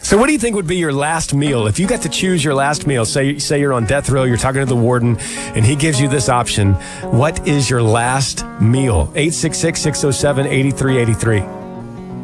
So what do you think would be your last meal? If you got to choose your last meal, say you're on death row, you're talking to the warden, and he gives you this option, what is your last meal? 866-607-8383.